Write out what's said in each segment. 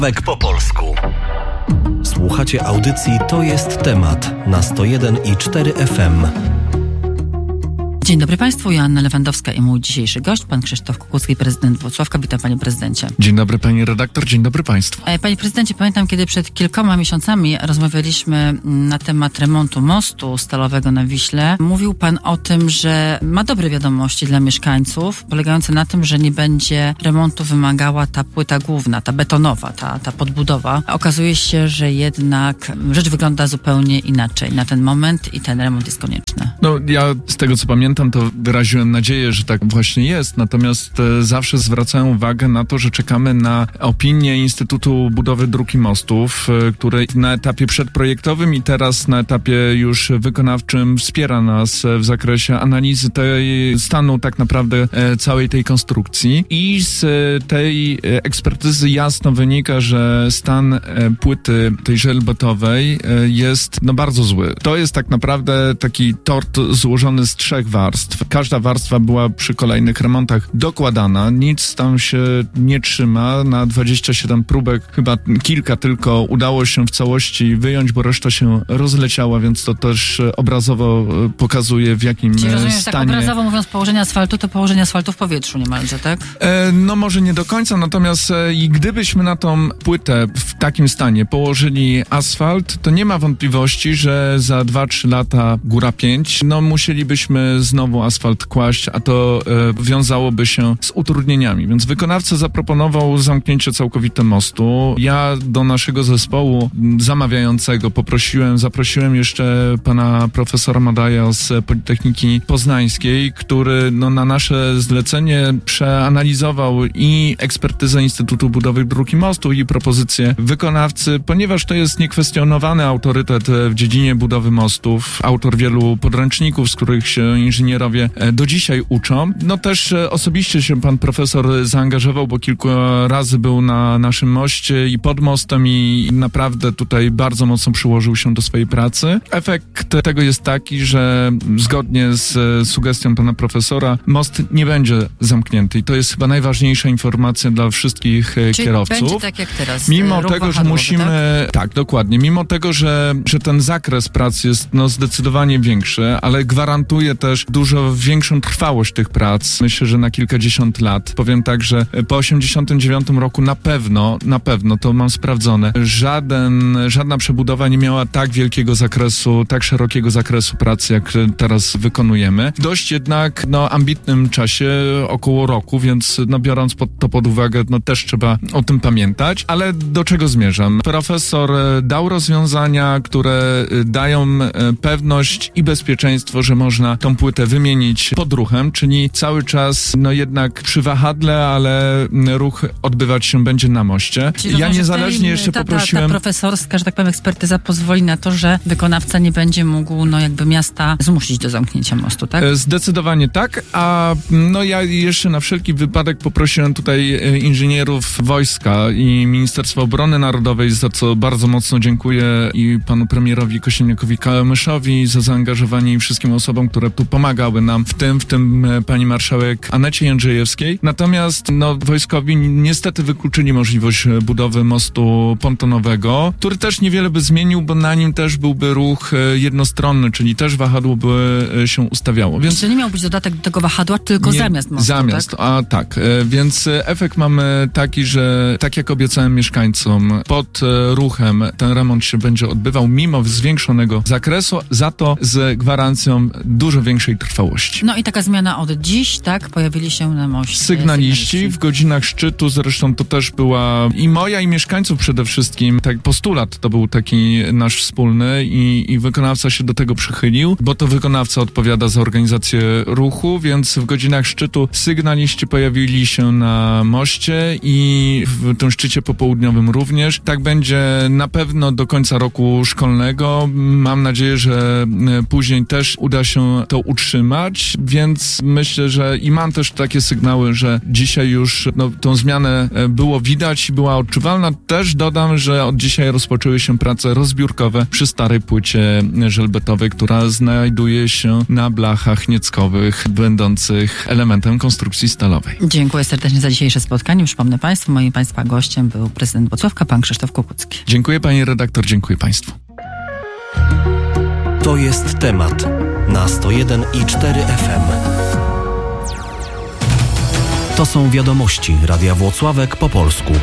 Po polsku. Słuchacie audycji To jest temat na 101,4 FM. Dzień dobry Państwu, Joanna Lewandowska i mój dzisiejszy gość, pan Krzysztof Kukucki, prezydent Włocławka. Witam panie prezydencie. Dzień dobry pani redaktor, dzień dobry państwu. Panie prezydencie, pamiętam, kiedy przed kilkoma miesiącami rozmawialiśmy na temat remontu mostu stalowego na Wiśle. Mówił pan o tym, że ma dobre wiadomości dla mieszkańców, polegające na tym, że nie będzie remontu wymagała ta płyta główna, ta betonowa, ta podbudowa. Okazuje się, że jednak rzecz wygląda zupełnie inaczej na ten moment i ten remont jest konieczny. No ja z tego co pamiętam, to wyraziłem nadzieję, że tak właśnie jest, natomiast zawsze zwracałem uwagę na to, że czekamy na opinię Instytutu Budowy Dróg i Mostów, który na etapie przedprojektowym i teraz na etapie już wykonawczym wspiera nas w zakresie analizy tej stanu tak naprawdę całej tej konstrukcji i z tej ekspertyzy jasno wynika, że stan płyty tej żelbetowej jest bardzo zły. To jest tak naprawdę taki tort złożony z 3 warstw. Każda warstwa była przy kolejnych remontach dokładana, nic tam się nie trzyma. Na 27 próbek chyba kilka tylko udało się w całości wyjąć, bo reszta się rozleciała, więc to też obrazowo pokazuje, w jakim czyli rozumiem, stanie... Tak obrazowo mówiąc położenie asfaltu, to położenie asfaltu w powietrzu niemalże, tak? No może nie do końca, natomiast i gdybyśmy na tą płytę w takim stanie położyli asfalt, to nie ma wątpliwości, że za 2-3 lata, góra 5, musielibyśmy znowu asfalt kłaść, a to wiązałoby się z utrudnieniami. Więc wykonawca zaproponował zamknięcie całkowite mostu. Ja do naszego zespołu zamawiającego zaprosiłem jeszcze pana profesora Madaja z Politechniki Poznańskiej, który na nasze zlecenie przeanalizował i ekspertyzę Instytutu Budowy Dróg i Mostów i propozycje wykonawcy, ponieważ to jest niekwestionowany autorytet w dziedzinie budowy mostów, autor wielu podręczników, z których się inżynierowie do dzisiaj uczą. Też osobiście się pan profesor zaangażował, bo kilku razy był na naszym moście i pod mostem i naprawdę tutaj bardzo mocno przyłożył się do swojej pracy. Efekt tego jest taki, że zgodnie z sugestią pana profesora most nie będzie zamknięty i to jest chyba najważniejsza informacja dla wszystkich kierowców. Będzie tak jak teraz. Mimo tego, że musimy... Tak, dokładnie. Mimo tego, że ten zakres prac jest zdecydowanie większy, ale gwarantuje też dużo większą trwałość tych prac. Myślę, że na kilkadziesiąt lat. Powiem tak, że po 89 roku na pewno, to mam sprawdzone, żadna przebudowa nie miała tak wielkiego zakresu, tak szerokiego zakresu pracy, jak teraz wykonujemy. W dość jednak, ambitnym czasie, około roku, więc biorąc to pod uwagę, też trzeba o tym pamiętać. Ale do czego zmierzam? Profesor dał rozwiązania, które dają pewność i bezpieczeństwo, że można tą płytę wymienić pod ruchem, czyli cały czas jednak przy wahadle, ale ruch odbywać się będzie na moście. Czyli ja niezależnie jeszcze poprosiłem... Ta profesorska, że tak powiem, ekspertyza pozwoli na to, że wykonawca nie będzie mógł miasta zmusić do zamknięcia mostu, tak? Zdecydowanie tak, a ja jeszcze na wszelki wypadek poprosiłem tutaj inżynierów wojska i Ministerstwa Obrony Narodowej, za co bardzo mocno dziękuję i panu premierowi Kosiniakowi-Kamyszowi za zaangażowanie i wszystkim osobom, które tu pomagały nam, w tym pani marszałek Anecie Jędrzejewskiej. Natomiast wojskowi niestety wykluczyli możliwość budowy mostu pontonowego, który też niewiele by zmienił, bo na nim też byłby ruch jednostronny, czyli też wahadło by się ustawiało. Więc to nie miał być dodatek do tego wahadła, tylko zamiast mostu, tak? Tak. Więc efekt mamy taki, że tak jak obiecałem mieszkańcom, pod ruchem ten remont się będzie odbywał mimo zwiększonego zakresu, za to z gwarancją dużo większej trwałości. I taka zmiana od dziś, tak? Pojawili się na moście sygnaliści w godzinach szczytu, zresztą to też była i moja, i mieszkańców przede wszystkim, tak postulat to był taki nasz wspólny i wykonawca się do tego przychylił, bo to wykonawca odpowiada za organizację ruchu, więc w godzinach szczytu sygnaliści pojawili się na moście i w tym szczycie popołudniowym również. Tak będzie na pewno do końca roku szkolnego. Mam nadzieję, że później też uda się to utrzymać utrzymać, więc myślę, że i mam też takie sygnały, że dzisiaj już tą zmianę było widać i była odczuwalna. Też dodam, że od dzisiaj rozpoczęły się prace rozbiórkowe przy starej płycie żelbetowej, która znajduje się na blachach nieckowych, będących elementem konstrukcji stalowej. Dziękuję serdecznie za dzisiejsze spotkanie. Przypomnę Państwu, moim Państwa gościem był prezydent Włocławka, pan Krzysztof Kukucki. Dziękuję pani redaktor, dziękuję Państwu. To jest temat na 101,4 FM. To są wiadomości Radia Włocławek po polsku.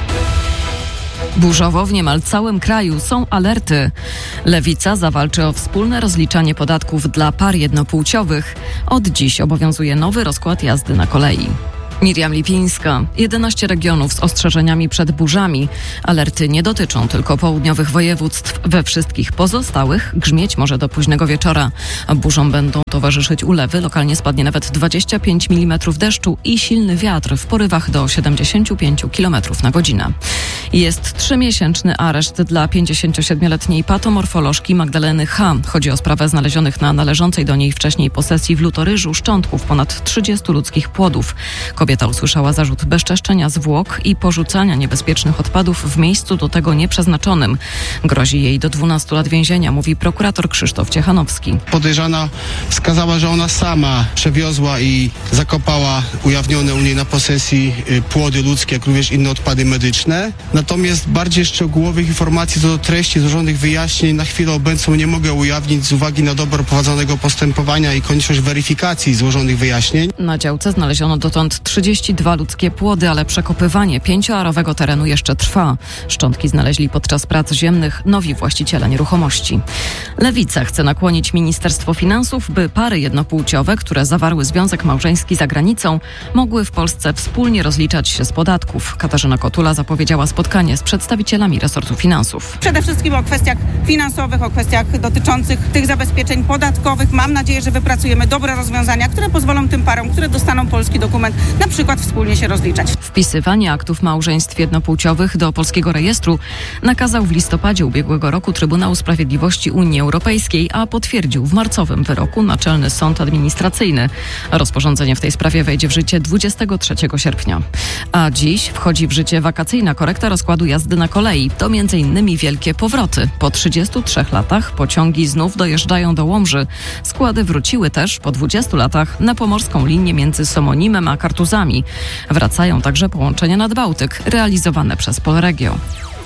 Burzowo w niemal całym kraju są alerty. Lewica zawalczy o wspólne rozliczanie podatków dla par jednopłciowych. Od dziś obowiązuje nowy rozkład jazdy na kolei. Miriam Lipińska. 11 regionów z ostrzeżeniami przed burzami. Alerty nie dotyczą tylko południowych województw. We wszystkich pozostałych grzmieć może do późnego wieczora. Burzom będą towarzyszyć ulewy. Lokalnie spadnie nawet 25 mm deszczu i silny wiatr w porywach do 75 km na godzinę. Jest 3-miesięczny areszt dla 57-letniej patomorfolożki Magdaleny H. Chodzi o sprawę znalezionych na należącej do niej wcześniej posesji w Lutoryżu szczątków ponad 30 ludzkich płodów. Kobieta usłyszała zarzut bezczeszczenia zwłok i porzucania niebezpiecznych odpadów w miejscu do tego nieprzeznaczonym. Grozi jej do 12 lat więzienia, mówi prokurator Krzysztof Ciechanowski. Podejrzana wskazała, że ona sama przewiozła i zakopała ujawnione u niej na posesji płody ludzkie, jak również inne odpady medyczne. Natomiast bardziej szczegółowych informacji co do treści złożonych wyjaśnień na chwilę obecną nie mogę ujawnić z uwagi na dobro prowadzonego postępowania i konieczność weryfikacji złożonych wyjaśnień. Na działce znaleziono dotąd 32 ludzkie płody, ale przekopywanie 5-arowego terenu jeszcze trwa. Szczątki znaleźli podczas prac ziemnych nowi właściciele nieruchomości. Lewica chce nakłonić Ministerstwo Finansów, by pary jednopłciowe, które zawarły związek małżeński za granicą, mogły w Polsce wspólnie rozliczać się z podatków. Katarzyna Kotula zapowiedziała spotkanie z przedstawicielami resortu finansów. Przede wszystkim o kwestiach finansowych, o kwestiach dotyczących tych zabezpieczeń podatkowych. Mam nadzieję, że wypracujemy dobre rozwiązania, które pozwolą tym parom, które dostaną polski dokument, na przykład wspólnie się rozliczać. Wpisywanie aktów małżeństw jednopłciowych do polskiego rejestru nakazał w listopadzie ubiegłego roku Trybunał Sprawiedliwości Unii Europejskiej, a potwierdził w marcowym wyroku Naczelny Sąd Administracyjny. Rozporządzenie w tej sprawie wejdzie w życie 23 sierpnia. A dziś wchodzi w życie wakacyjna korekta rozkładu jazdy na kolei. To m.in. wielkie powroty. Po 33 latach pociągi znów dojeżdżają do Łomży. Składy wróciły też po 20 latach na pomorską linię między Somonimem a Kartuzami. Wracają także połączenia nad Bałtyk, realizowane przez Polregio.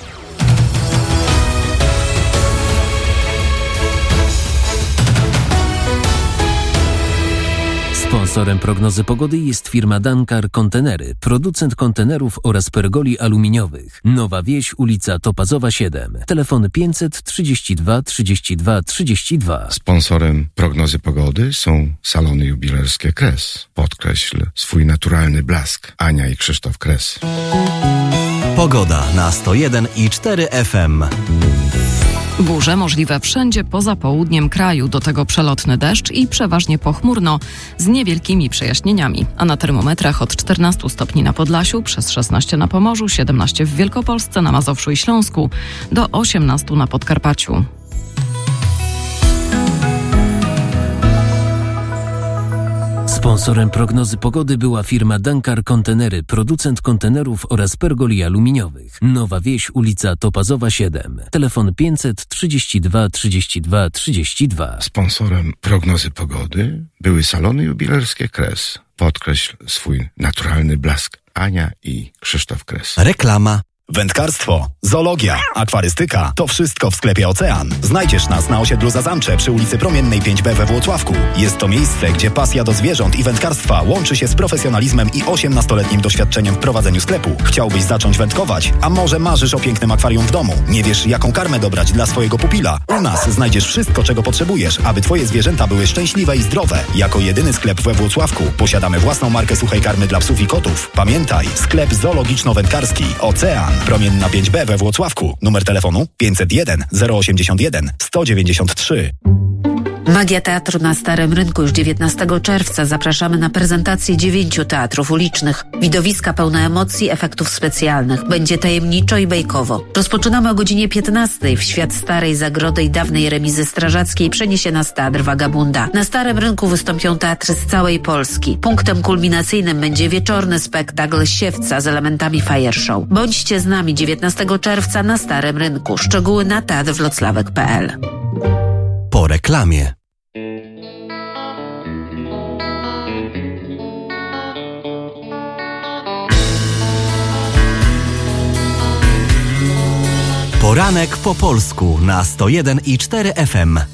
Sponsorem prognozy pogody jest firma Dankar Kontenery, producent kontenerów oraz pergoli aluminiowych. Nowa Wieś, ulica Topazowa 7. Telefon 532 32 32. Sponsorem prognozy pogody są salony jubilerskie Kres. Podkreśl swój naturalny blask. Ania i Krzysztof Kres. Pogoda na 101,4 FM. Burze możliwe wszędzie poza południem kraju, do tego przelotny deszcz i przeważnie pochmurno z niewielkimi przejaśnieniami. A na termometrach od 14 stopni na Podlasiu, przez 16 na Pomorzu, 17 w Wielkopolsce, na Mazowszu i Śląsku, do 18 na Podkarpaciu. Sponsorem prognozy pogody była firma Dankar Kontenery, producent kontenerów oraz pergoli aluminiowych. Nowa Wieś, ulica Topazowa 7. Telefon 532 32 32. Sponsorem prognozy pogody były salony jubilerskie Kres. Podkreśl swój naturalny blask. Ania i Krzysztof Kres. Reklama. Wędkarstwo, zoologia, akwarystyka – to wszystko w sklepie Ocean. Znajdziesz nas na osiedlu Zazamcze przy ulicy Promiennej 5B we Włocławku. Jest to miejsce, gdzie pasja do zwierząt i wędkarstwa łączy się z profesjonalizmem i 18-letnim doświadczeniem w prowadzeniu sklepu. Chciałbyś zacząć wędkować? A może marzysz o pięknym akwarium w domu? Nie wiesz, jaką karmę dobrać dla swojego pupila? U nas znajdziesz wszystko, czego potrzebujesz, aby twoje zwierzęta były szczęśliwe i zdrowe. Jako jedyny sklep we Włocławku posiadamy własną markę suchej karmy dla psów i kotów. Pamiętaj, sklep zoologiczno-wędkarski Ocean. Promienna 5B we Włocławku. Numer telefonu 501 081 193. Magia Teatru na Starym Rynku już 19 czerwca. Zapraszamy na prezentację 9 teatrów ulicznych. Widowiska pełne emocji, efektów specjalnych. Będzie tajemniczo i bajkowo. Rozpoczynamy o godzinie 15. W świat starej zagrody i dawnej remizy strażackiej przeniesie nas Teatr Wagabunda. Na Starym Rynku wystąpią teatry z całej Polski. Punktem kulminacyjnym będzie wieczorny spektakl Siewca z elementami fire show. Bądźcie z nami 19 czerwca na Starym Rynku. Szczegóły na teatrwloclawek.pl. Po reklamie. Poranek po polsku na 101,4 FM.